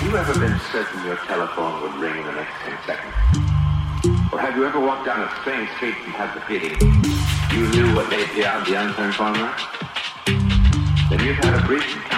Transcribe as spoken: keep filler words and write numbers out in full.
you ever been certain your telephone would ring in the next ten seconds? Or have you ever walked down a strange street and had the feeling you knew what lay beyond the unturned corner? Then you've had a brief encounter